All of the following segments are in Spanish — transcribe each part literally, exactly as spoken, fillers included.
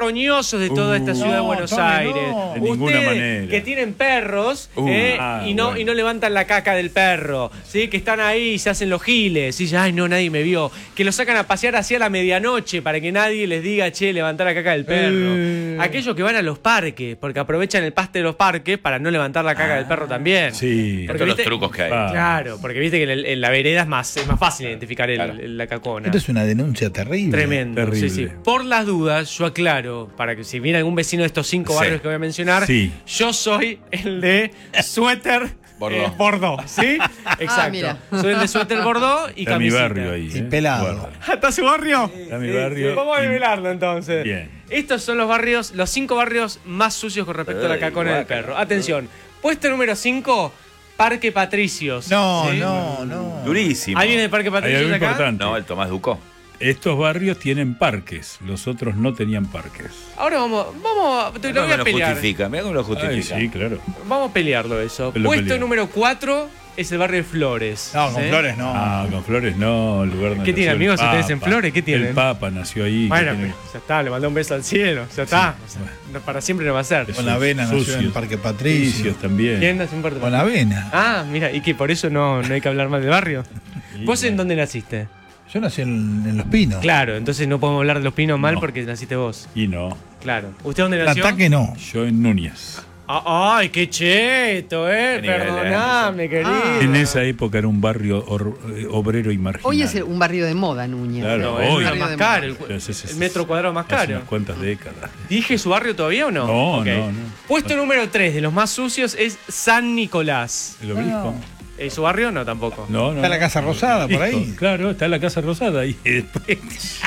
roñosos de toda Uh, esta ciudad no, de Buenos Tommy, Aires. no. De ninguna Ustedes manera. que tienen perros Uh, eh, ah, y, no, bueno. y no levantan la caca del perro, ¿sí? Que están ahí y se hacen los giles. Y dicen, ay, no, nadie me vio. Que lo sacan a pasear hacia la medianoche para que nadie les diga, che, levantar la caca del perro. Eh. Aquellos que van a los parques, porque aprovechan el paste de los parques para no levantar la caca del perro también. Sí. Porque Todos los viste- trucos que hay. Ah. Claro, porque viste que en, el- en la vereda es más, es más fácil identificar el- Claro. el- la cacona. Esto es una denuncia terrible. Tremendo, Terrible. sí, sí. Por las dudas, yo aclaro, para que si viene algún vecino de estos cinco Sí. barrios que voy a mencionar, Sí. yo soy el de suéter Bordeaux. eh, Bordeaux, ¿sí? Exacto. mira. Soy el de suéter Bordeaux y Está mi camiseta. barrio ahí. Y ¿eh? pelado. Guarda. ¿Hasta su barrio? Está mi barrio. Vamos a y- nivelarlo entonces. Bien. Estos son los barrios, los cinco barrios más sucios con respecto a la Ay, cacona del guácala. perro. Atención, puesto número cinco, Parque Patricios. No, ¿sí? no, no. Durísimo. ¿Alguien del Parque Hay Patricios algo acá? importante. No, el Tomás Ducó. Estos barrios tienen parques, los otros no tenían parques. Ahora vamos, vamos, te lo voy me a lo pelear. justifica, mira cómo lo Ay, justifica. sí, claro. Vamos a pelearlo eso. Lo Puesto peleamos. número cuatro es el barrio de Flores. No, con ¿sí? flores no. Ah, con Flores no, el lugar donde ¿Qué tienen, nació el amigos, ustedes en Papa. Flores? ¿Qué tienen? El Papa nació ahí. ¿qué Bueno, tiene? pero ya está, le mandé un beso al cielo. Ya está. O sea, no, para siempre no va a ser. Con la avena nació en Sucios. Parque Patricio. Sucios también. ¿Quién nació en Puerto Con la avena. Ah, mira, y que por eso no, no hay que hablar mal del barrio. Sí, ¿Vos en bueno. dónde naciste? Yo nací en, en Los Pinos. Claro, entonces no podemos hablar de los pinos mal No. porque naciste vos. Y no, Claro. ¿Usted dónde El nació? ataque no. yo en Núñez. Ah, ay, qué cheto, eh. Qué nivel, Perdoname, eh. querido. Ah. En esa época era un barrio or- eh, obrero y marginal. Hoy es un barrio de moda, Núñez. Claro. No, es hoy. el más caro. El, Pero ese- ese- el metro cuadrado más hace caro. unas cuantas décadas. ¿Dije su barrio todavía o no? No, Ok. no, no. Puesto número tres de los más sucios es San Nicolás. ¿El obelisco? ¿Y su barrio? No, tampoco. No, no. Está la Casa Rosada por ahí. Listo, claro, está la Casa Rosada ahí. Y después-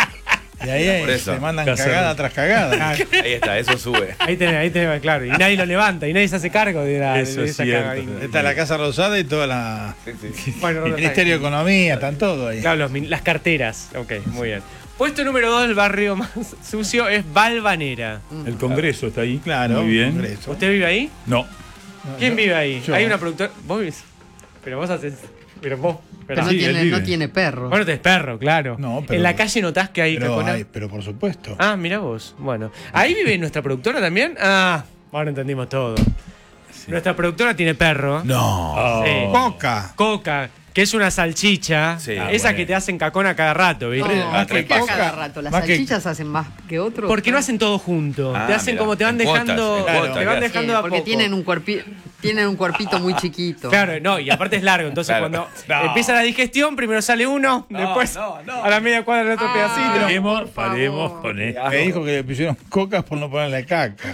Y ahí, ahí Por eso. se mandan Casa cagada Ro- tras cagada. Ahí está, eso sube. Ahí tenés, ahí tenés, claro. Y nadie lo levanta, y nadie se hace cargo de, la, Eso de es esa cierto. cagadina. Está la Casa Rosada y toda la. Sí, sí. Bueno, El no, Ministerio de Economía, están todo ahí. Claro, los min- las carteras. Ok, muy bien. Puesto número dos del barrio más sucio es Valvanera. El Congreso está ahí. Claro. Muy bien. Congreso. ¿Usted vive ahí? No. ¿Quién vive ahí? Yo. Hay una productora. ¿Vos vivís? Pero vos haces. Pero vos. Pero no, Sí, él tiene, vive. no tiene perro. Bueno, tenés perro, claro. No, pero- en la calle notás que hay Pero, cacona. hay- pero por supuesto. Ah, mira vos. Bueno. ¿Ahí vive nuestra productora también? Ah, ahora entendimos todo. Nuestra productora tiene perro. No. Oh. Sí. Coca. Coca, que es una salchicha. Sí. esa Ah, bueno. que te hacen cacona cada rato, ¿viste? No, Ah, ¿por tres qué a pasos. cada rato? ¿Las Más que- salchichas hacen más que otros? Porque no hacen todo junto. Ah, te hacen mira, como te van en cuotas, dejando. en te cuotas, van claro. dejando Sí, a porque poco. tienen un, cuerpi- tienen un cuerpito muy chiquito. Claro, no, y aparte es largo. Entonces, Claro. cuando No. empieza la digestión, primero sale uno, No, después no, no. a la media cuadra el otro Ah. pedacito. Paremos, por favor. paremos con esto. Me dijo que le pusieron cocas por no ponerle caca.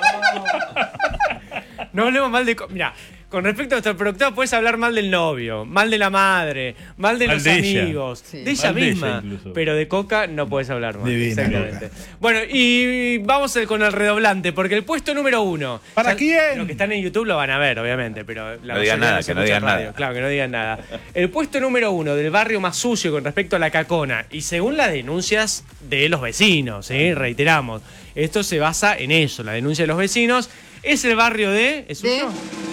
No hablemos mal de. co- Mira, con respecto a nuestra productora, puedes hablar mal del novio, mal de la madre, mal de Mal los de ella. amigos, Sí. de ella Mal de ella misma. incluso. Pero de Coca no puedes hablar mal. Divina Exactamente. Coca. Bueno, y vamos el- con el redoblante, porque el puesto número uno. ¿Para ya- quién? Los que están en YouTube lo van a ver, obviamente, pero la No digan mayoría nada, se que no escucha digan radio. nada. Claro, que no digan nada. El puesto número uno del barrio más sucio con respecto a la cacona, y según las denuncias de los vecinos, ¿sí? Reiteramos, esto se basa en eso, la denuncia de los vecinos, es el barrio de. ¿Es ¿De? suyo?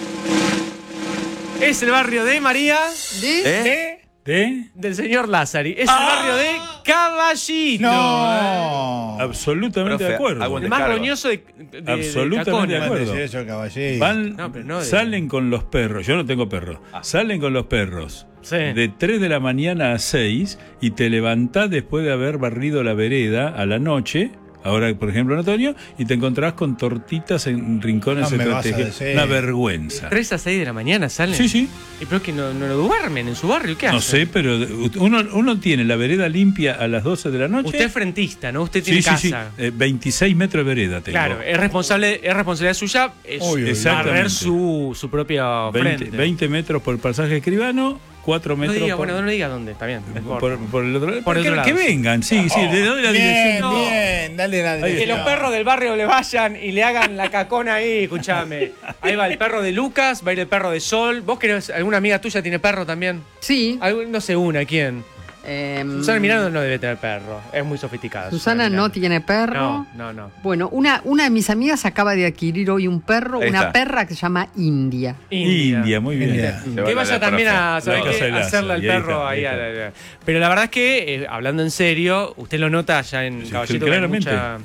Es el barrio de María. ¿De? ¿Eh? ¿De? Del señor Lázari. Es el barrio de Caballito. No. Absolutamente Profe, de acuerdo. hago un El más descargo. roñoso de, de- de Absolutamente Cacona. de acuerdo. Mándese eso, caballero. Van, No, pero no de- salen con los perros. Yo no tengo perros. Salen con los perros. Sí. De tres de la mañana a seis y te levantás después de haber barrido la vereda a la noche. Ahora, por ejemplo, en otoño, y te encontrás con tortitas en rincones No me vas a estratégicos. decir. Una vergüenza. tres a seis de la mañana salen. Sí, sí. Y pero es que no, no lo duermen en su barrio. ¿Qué hacen? No sé, pero uno, uno tiene la vereda limpia a las doce de la noche. Usted es frentista, ¿no? Usted tiene sí, sí, sí. casa. Eh, veintiséis metros de vereda tengo. Claro, es responsable, es responsabilidad suya es Uy, uy, exactamente. barrer su, su propia veinte, frente. veinte metros por pasaje escribano, cuatro no metros diga, por, bueno, no diga dónde, está bien. no importa. por, por el otro lado. Por el que, otro que lado, sí. vengan, sí, sí. ¿De dónde la Bien, dirección? bien, dale la Que los dirección. perros del barrio le vayan y le hagan la cacona ahí, escúchame. Ahí va el perro de Lucas, va a ir el perro de Sol. ¿Vos querés, alguna amiga tuya tiene perro también? Sí. Algún- No sé una, ¿quién? Eh, Susana Miranda no debe tener perro, es muy sofisticada. Susana no Miranda. tiene perro. No, no, no. Bueno, una, una de mis amigas acaba de adquirir hoy un perro, Ahí una está. perra que se llama India. India, muy bien. India. Se va Que la- vaya la también profe. a, ¿sabe La qué? casa de Lazo, hacerle al y ahí perro está, ahí. ahí a está. la- la- Pero la verdad es que, eh, hablando en serio, usted lo nota allá en Sí, Caballito, que hay claramente. mucha,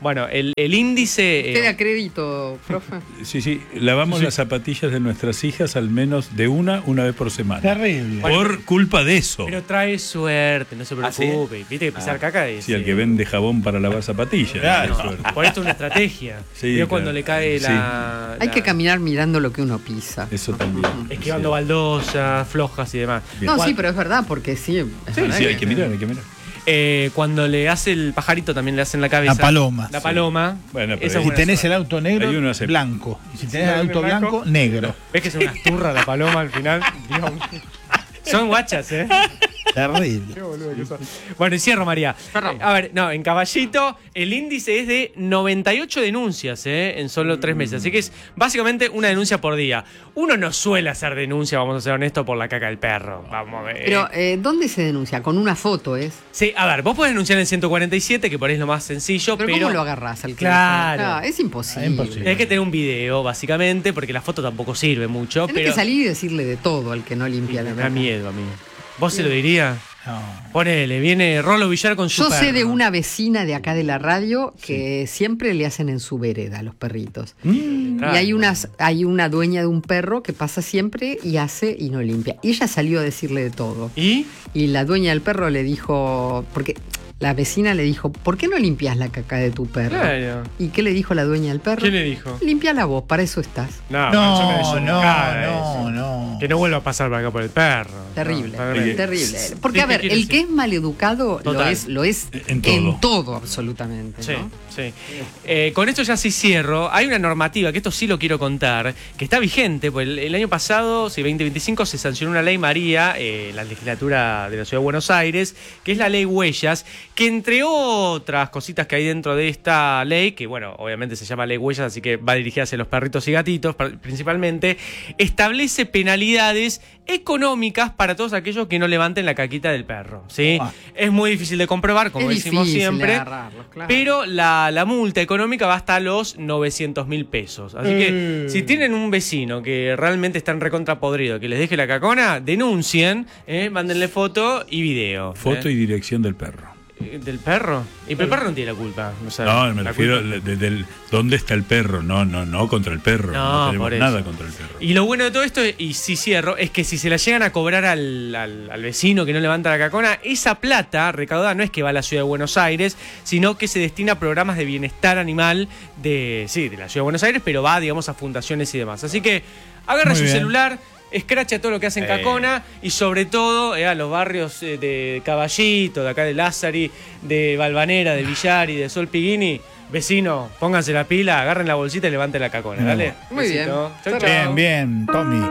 Bueno, el, el índice... eh, ¿Queda crédito, profe? Sí, sí, lavamos Sí. las zapatillas de nuestras hijas al menos de una, una vez por semana. Terrible. Por culpa de eso. pero trae suerte, no se ¿Ah, sí? preocupe. Viste que pisar caca es... Sí, el que eh, vende jabón para lavar zapatillas. Claro. Qué suerte. Por esto es una estrategia. Sí, Vio claro. cuando le cae Sí. la... Hay la- que caminar mirando lo que uno pisa. Eso también. Esquivando baldosas, flojas y demás. Bien. No, Cuan- sí, pero es verdad, porque sí. es Sí, verdad sí, hay que mirar, hay que mirar. Eh, cuando le hace el pajarito también le hacen la cabeza. La paloma. La Sí. paloma. Bueno, pero Esa es Si buena tenés suerte. el auto negro, Hay uno hace- blanco. Y si tenés Si el auto tenés blanco, blanco, negro. ¿Ves que es una turra la paloma al final? Dios mío. Son guachas, ¿eh? Terrible. Bueno, y cierro, María. Eh, a ver, no, en Caballito el índice es de noventa y ocho denuncias, ¿eh? En solo tres meses. Así que es básicamente una denuncia por día. Uno no suele hacer denuncia, vamos a ser honestos, por la caca del perro. Vamos a ver. Pero, eh, ¿dónde se denuncia? Con una foto, ¿es? Sí, a ver, vos podés denunciar en el ciento cuarenta y siete, que por ahí es lo más sencillo, Pero, pero... ¿cómo lo agarrás al Claro. teléfono? Ah, es imposible. Es imposible. Tenés que tener un video, básicamente, porque la foto tampoco sirve mucho, Tenés pero... que salir y decirle de todo al que no limpia la Me da caca. miedo a mí. ¿Vos se lo dirías? No. Ponele, viene Rolo Villar con su Yo sé perro. de una vecina de acá de la radio que siempre le hacen en su vereda a los perritos. Claro. Y hay unas, hay una dueña de un perro que pasa siempre y hace y no limpia. Y ella salió a decirle de todo. ¿Y? Y la dueña del perro le dijo, porque la vecina le dijo, ¿por qué no limpias la caca de tu perro? Claro. ¿Y qué le dijo la dueña del perro? ¿Qué le dijo? Limpia la voz, para eso estás. No, No, eso es no, una cara, no, eso. no. Que no vuelva a pasar por acá por el perro. Terrible, No, Oye, terrible. Porque, ¿qué a ver, quiere el decir? que es maleducado lo Total. es, lo es En todo. todo, absolutamente. Sí, ¿no? sí. Eh, con esto ya sí cierro. Hay una normativa, que esto sí lo quiero contar, que está vigente, pues el, el año pasado, sí, veinte veinticinco, se sancionó una ley María, eh, en la legislatura de la Ciudad de Buenos Aires, que es la ley Huellas, que entre otras cositas que hay dentro de esta ley, que bueno, obviamente se llama ley Huellas, así que va dirigida hacia los perritos y gatitos par- principalmente, establece penalidades económicas para todos aquellos que no levanten la caquita del perro, ¿sí? Ah. Es muy difícil de comprobar, como Es decimos difícil siempre, agarrarlos, claro. pero la, la multa económica va hasta los novecientos mil pesos. Así que si tienen un vecino que realmente está en recontra podrido, que les deje la cacona, denuncien, eh, mándenle foto y video. Foto eh. y dirección del perro. Eh, ¿Del perro? Y pero el perro no tiene la culpa. o sea, No, me la refiero culpa- de- del dónde está el perro. No, no, no contra el perro. No, No, tenemos por eso. nada contra el perro. Y lo bueno de todo esto, y si cierro, es que si se la llegan a cobrar al, al- al vecino que no levanta la cacona, esa plata recaudada no es que va a la ciudad de Buenos Aires, sino que se destina a programas de bienestar animal de, sí, de la ciudad de Buenos Aires, pero va, digamos, a fundaciones y demás. Así que agarra Muy su bien. celular, escracha todo lo que hacen Eh. Cacona y sobre todo eh, a los barrios eh, de Caballito, de acá de Lázari, de Valvanera, de Villar y de Sol Piguini. Vecino, pónganse la pila, agarren la bolsita y levanten la cacona, Mm. dale. Muy bien. Besito. Chau, Chau, chau. Bien, bien, Tommy.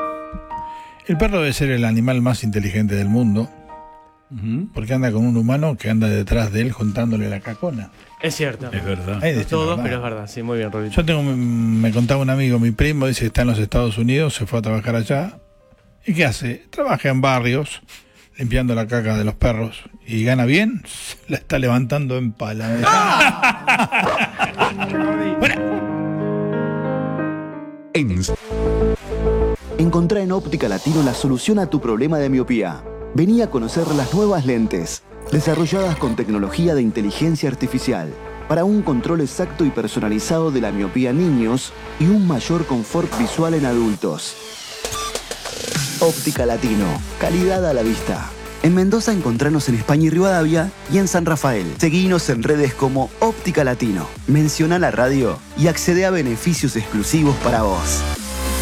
El perro debe ser el animal más inteligente del mundo, Ujú. porque anda con un humano que anda detrás de él contándole la cacona. Es cierto. Es verdad. Ahí No decís todo, la verdad. pero es verdad, sí, muy bien, Rodito. Yo tengo, me contaba un amigo, mi primo, dice que está en los Estados Unidos, se fue a trabajar allá. ¿Y qué hace? Trabaja en barrios, limpiando la caca de los perros. Y gana bien, la está levantando en pala. En... Encontrá en Óptica Latino la solución a tu problema de miopía. Vení a conocer las nuevas lentes, desarrolladas con tecnología de inteligencia artificial, para un control exacto y personalizado de la miopía en niños y un mayor confort visual en adultos. Óptica Latino, calidad a la vista. En Mendoza encontranos en España y Rivadavia y en San Rafael. Seguinos en redes como Óptica Latino. Menciona la radio y accede a beneficios exclusivos para vos.